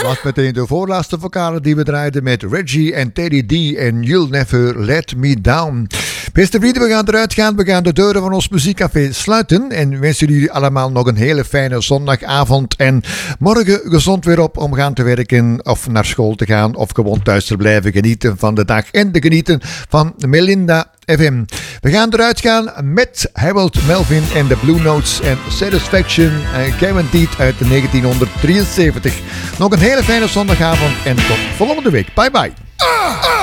was meteen de voorlaatste vocale die we draaiden met Reggie en Teddy D en You'll Never Let Me Down. Beste vrienden, we gaan eruit gaan. We gaan de deuren van ons muziekcafé sluiten. En wensen jullie allemaal nog een hele fijne zondagavond. En morgen gezond weer op om gaan te werken of naar school te gaan. Of gewoon thuis te blijven genieten van de dag. En te genieten van Melinda FM. We gaan eruit gaan met Harold Melvin en de Blue Notes en Satisfaction Guaranteed uit 1973. Nog een hele fijne zondagavond en tot volgende week. Bye bye.